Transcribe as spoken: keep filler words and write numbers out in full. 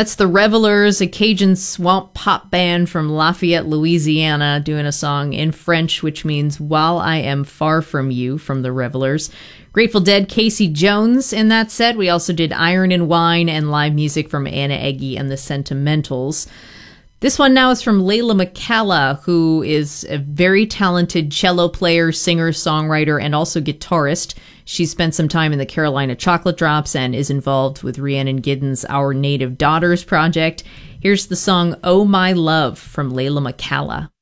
That's the Revelers, a Cajun swamp pop band from Lafayette, Louisiana, doing a song in French, which means While I Am Far From You, from the Revelers. Grateful Dead, Casey Jones in that set. We also did Iron and Wine and live music from Anna Eggy and the Sentimentals. This one now is from Layla McCalla, who is a very talented cello player, singer, songwriter, and also guitarist. She spent some time in the Carolina Chocolate Drops and is involved with Rhiannon Giddens' Our Native Daughters project. Here's the song Oh My Love from Layla McCalla.